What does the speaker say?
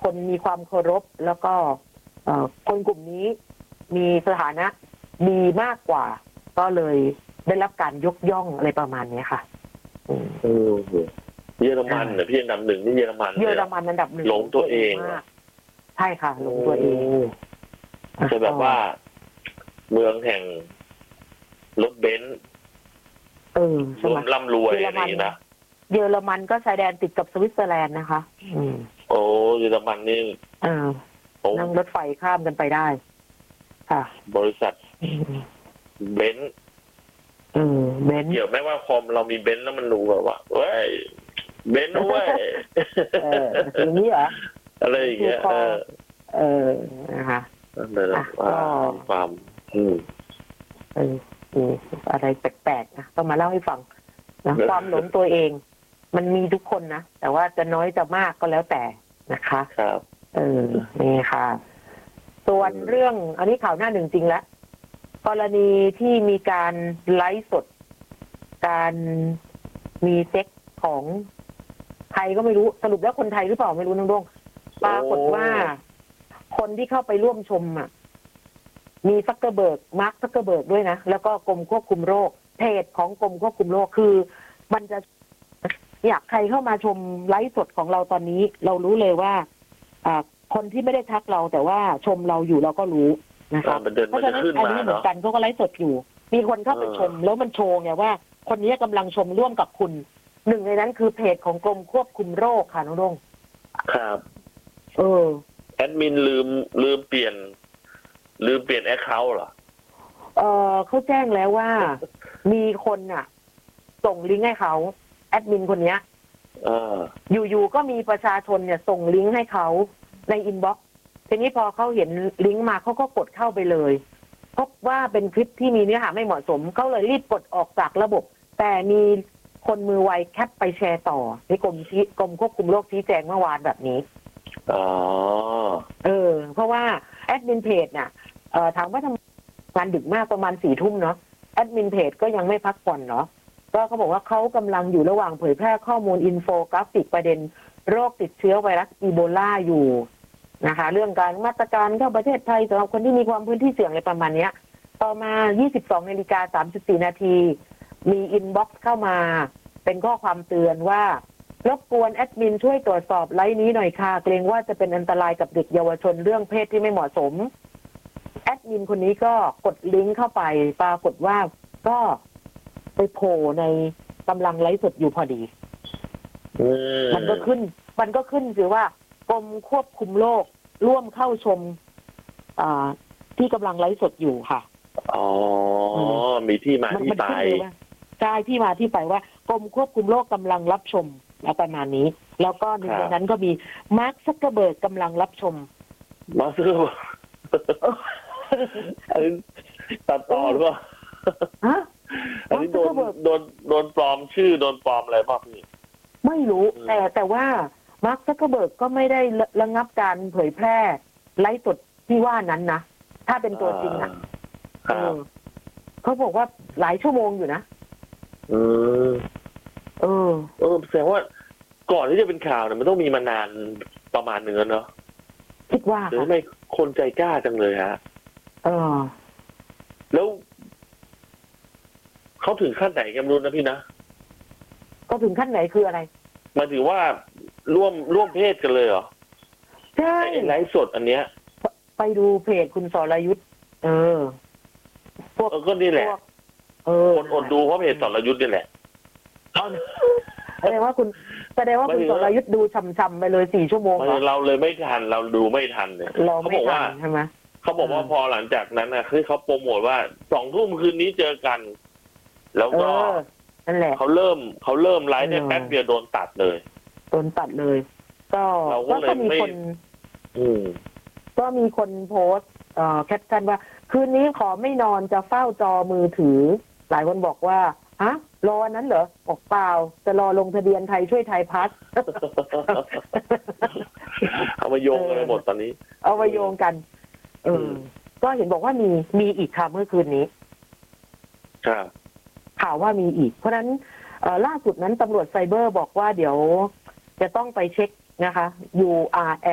คนมีความเคารพแล้วก็คนกลุ่มนี้มีสถานะดีมากกว่าก็เลยได้รับการยกย่องอะไรประมาณนี้ค่ะเยอรมันเนี่ยพี่อันดับหนึ่งนี่เยอรมันอันดับหนึ่งหลงตัวเองใช่ค่ะหลงตัวเองจะแบบว่าเมืองแห่งรถเบนซ์รวมร่ำรวยอะไรอย่างนี้นะเยอรมันก็ชายแดนติดกับสวิตเซอร์แลนด์นะคะโอ้เยอรมันนี่นั่งรถไฟข้ามกันไปได้ค่ะบริษัทเบนซ์เบนซ์เกี่ยวไหมว่าคอมเรามีเบนซ์แล้วมันดูแบบว่าเว้ยเบนซ์เว้ยอย่างนี้เหรออะไรอย่างเงี้ยนะคะความอะไรแปลกๆนะต้องมาเล่าให้ฟังนะความหลงตัวเองมันมีทุกคนนะแต่ว่าจะน้อยจะมากก็แล้วแต่นะคะครับนี่ค่ะส่วนเรื่องอันนี้ข่าวหน้าหนึ่งจริงแล้วกรณีที่มีการไลฟ์สดการมีเซ็กของใครก็ไม่รู้สรุปแล้วคนไทยหรือเปล่าไม่รู้น้องดงปรากฏว่าคนที่เข้าไปร่วมชมมีซักเกอร์เบิร์กมาร์คซักเกอร์เบิร์กด้วยนะแล้วก็กรมควบคุมโรคเพจของกรมควบคุมโรคคือมันจะอยากใครเข้ามาชมไลฟ์สดของเราตอนนี้เรารู้เลยว่าคนที่ไม่ได้ทักเราแต่ว่าชมเราอยู่เราก็รู้นะคะเพราะฉะนั้นอันนี้เหมือนกันเขาก็ไลฟ์สดอยู่มีคนเข้าไปชมแล้วมันโชว์ไงว่าคนนี้กำลังชมร่วมกับคุณหนึ่งในนั้นคือเพจของกรมควบคุมโรคค่ะน้องดงครับแอดมินลืมเปลี่ยนแอคเคาท์เหรอเขาแจ้งแล้วว่ามีคนส่งลิงก์ให้เขาแอดมินคนนี้อยู่ๆก็มีประชาชนเนี่ยส่งลิงก์ให้เขาในอินบ็อกซ์ทีนี้พอเขาเห็นลิงก์มาเขาก็กดเข้าไปเลยพบว่าเป็นคลิปที่มีเนื้อหาไม่เหมาะสมเขาเลยรีบกดออกจากระบบแต่มีคนมือไวแคปไปแชร์ต่อในกรมควบคุมโรคชี้แจงเมื่อวานแบบนี้เพราะว่าแอดมินเพจเนี่ยถามว่าทำงานดึกมากประมาณ4 ทุ่มเนาะแอดมินเพจก็ยังไม่พักผ่อนเนาะก็เขาบอกว่าเขากำลังอยู่ระหว่างเผยแพร่ข้อมูลอินโฟกราฟิกประเด็นโรคติดเชื้อไวรัสอีโบลาอยู่นะคะเรื่องการมาตรการเข้าประเทศไทยสำหรับคนที่มีความพื้นที่เสี่ยงอะไรประมาณนี้ต่อมา 22:34 นาทีมีอินบ็อกซ์เข้ามาเป็นข้อความเตือนว่ารบกวนแอดมินช่วยตรวจสอบไลน์นี้หน่อยค่ะเกรงว่าจะเป็นอันตรายกับเด็กเยาวชนเรื่องเพศที่ไม่เหมาะสมแอดมินคนนี้ก็กดลิงก์เข้าไปปรากฏว่าก็ไปโผล่ในกำลังไลฟ์สดอยู่พอดีมันก็ขึ้นคือว่ากรมควบคุมโรคร่วมเข้าชมที่กำลังไลฟ์สดอยู่ค่ะมีที่มาที่ไปใช่ที่มาที่ไปว่ากรมควบคุมโรคกำลังรับชมประมาณนี้แล้วก็หนึ่งในนั้นก็มีมาร์คซักเกอร์เบิร์กกำลังรับชมมาร์คซักเกอร์เบิร์กตัดต่อหรือเปล่าอันนี้โดนปลอมชื่อโดนปลอมอะไรบ้างพี่ไม่รู้แต่ว่ามาร์คซักเกอร์เบิร์กก็ไม่ได้ระงับการเผยแพร่ไลฟ์สดที่ว่านั้นนะถ้าเป็นตัวจริงนะเขาบอกว่าหลายชั่วโมงอยู่นะแสดงว่าก่อนที่จะเป็นข่าวเนี่ยมันต้องมีมานานประมาณนึงแล้วเนาะคิดว่าหรือไม่คนใจกล้าจังเลยฮะแล้วเขาถึงขั้นไหนกันรู้นะพี่นะก็ถึงขั้นไหนคืออะไรหมายถึงว่าร่วมเพศกันเลยเหรอใช่ไลฟ์สดอันเนี้ยไปดูเพจคุณสรยุทธพวกก็นี่แหละคนอดดูเพราะเพจสรยุทธนี่แหละแสดงว่าคุณสรยุทธดูช่ำๆไปเลย4 ชั่วโมงเราเลยไม่ทันเราดูไม่ทันเนี่ยเขาบอกว่าใช่ไหมเขาบอกว่าพอหลังจากนั้นนะคือเขาโปรโมทว่า2 ทุ่มคืนนี้เจอกันแล้วก็นั่นแหละเขาเริ่มไลฟ์ได้แป๊บเดียวโดนตัดเลยก็มีคนโพสต์แคปชั่นว่าคืนนี้ขอไม่นอนจะเฝ้าจอมือถือหลายคนบอกว่ารอนั้นเหรอบอกเปล่าจะรอลงทะเบียนไทยช่วยไทยพัฒน์เอามาโยงกันไปหมดตอนนี้เอามาโยงกันก็เห็นบอกว่ามีอีกค่ะเมื่อคืนนี้ข่าวว่ามีอีกเพราะฉะนั้นล่าสุดนั้นตำรวจไซเบอร์บอกว่าเดี๋ยวจะต้องไปเช็คนะคะ URL